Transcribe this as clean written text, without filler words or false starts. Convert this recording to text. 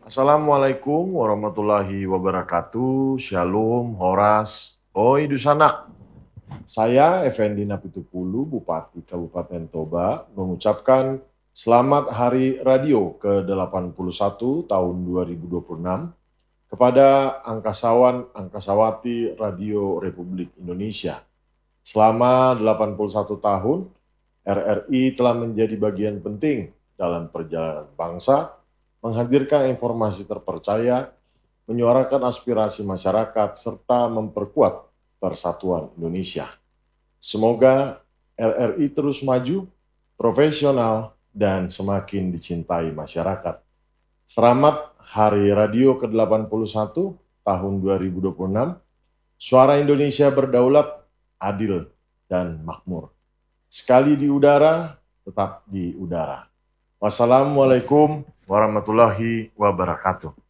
Assalamualaikum warahmatullahi wabarakatuh. Shalom, Horas. Oi Dusanak. Saya Effendi Napitupulu, Bupati Kabupaten Toba, mengucapkan selamat Hari Radio ke-81 tahun 2026 kepada angkasawan-angkasawati Radio Republik Indonesia. Selama 81 tahun, RRI telah menjadi bagian penting dalam perjalanan bangsa, menghadirkan informasi terpercaya, menyuarakan aspirasi masyarakat, serta memperkuat persatuan Indonesia. Semoga RRI terus maju, profesional, dan semakin dicintai masyarakat. Selamat Hari Radio ke-81 tahun 2026. Suara Indonesia berdaulat, adil, dan makmur. Sekali di udara, tetap di udara. Wassalamualaikum warahmatullahi wabarakatuh.